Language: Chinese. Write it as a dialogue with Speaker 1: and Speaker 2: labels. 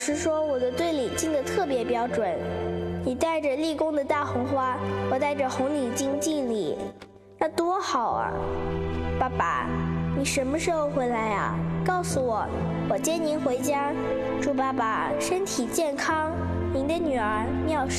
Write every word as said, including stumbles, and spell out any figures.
Speaker 1: 师说我的队里进得特别标准，你带着立功的大红花，我带着红领巾敬礼，那多好啊！爸爸，你什么时候回来啊？告诉我，我接您回家。祝爸爸身体健康。您的女儿妙诗。